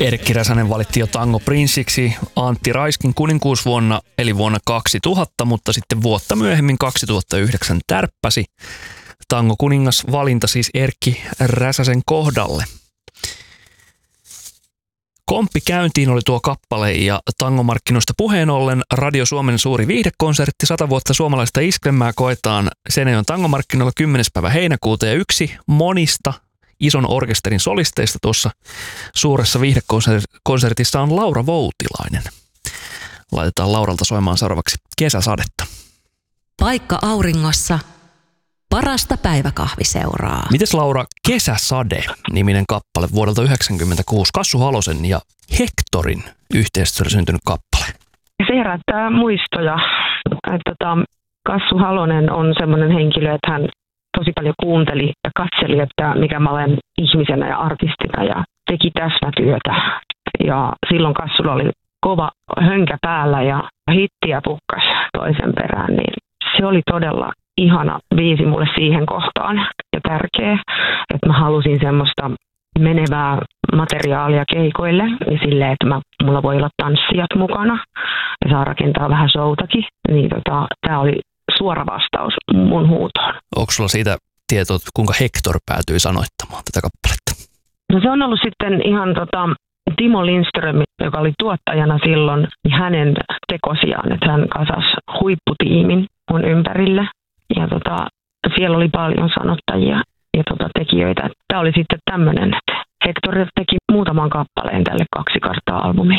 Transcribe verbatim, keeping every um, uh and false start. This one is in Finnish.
Erkki Räsänen valitti jo tangoprinsiksi Antti Raiskin kuninkuusvuonna, eli vuonna kaksituhatta, mutta sitten vuotta myöhemmin kaksituhattayhdeksän tärppäsi Tango kuningas valinta siis Erkki Räsäsen kohdalle. Komppi käyntiin oli tuo kappale ja tangomarkkinoista puheen ollen Radio Suomen suuri viihdekonsertti sata vuotta suomalaista iskelmää koetaan Seinäjoen tangomarkkinoilla kymmenes päivä heinäkuuta ja yksi monista ison orkesterin solisteista tuossa suuressa viihdekonsertissa on Laura Voutilainen. Laitetaan Lauralta soimaan seuraavaksi Kesäsadetta. Paikka auringossa. Parasta päiväkahviseuraa. Mites Laura, Kesäsade-niminen kappale vuodelta yhdeksänkymmentäkuusi, Kassu Halosen ja Hektorin yhteistyöllä syntynyt kappale? Se herättää muistoja. Että tota, Kassu Halonen on semmoinen henkilö, että hän tosi paljon kuunteli ja katseli, että mikä mä olen ihmisenä ja artistina ja teki täsmätyötä. Ja silloin Kassulla oli kova hönkä päällä ja hittiä pukkas toisen perään, niin se oli todella ihana biisi mulle siihen kohtaan ja tärkeä, että mä halusin semmoista menevää materiaalia keikoille ja silleen, että mä, mulla voi olla tanssijat mukana ja saa rakentaa vähän showtakin, niin tota, tää oli suora vastaus mun huutoon. Onko sulla siitä tietoa, kuinka Hector päätyi sanoittamaan tätä kappaletta? No se on ollut sitten ihan tota, Timo Lindström, joka oli tuottajana silloin, niin hänen tekosiaan, että hän kasasi huipputiimin mun ympärille. Ja tota, siellä oli paljon sanottajia ja tota, tekijöitä. Tämä oli sitten tämmöinen, että Hector teki muutaman kappaleen tälle kaksi karttaa albumille.